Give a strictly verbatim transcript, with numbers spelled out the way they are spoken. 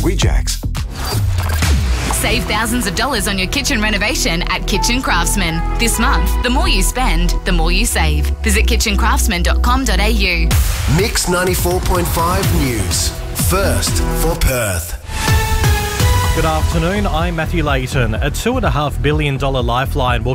Rejects. Save thousands of dollars on your kitchen renovation at Kitchen Craftsman. This month, the more you spend, the more you save. Visit kitchen craftsman dot com dot a u. Mix ninety-four point five News. First for Perth. Good afternoon, I'm Matthew Layton. A two point five billion dollars lifeline will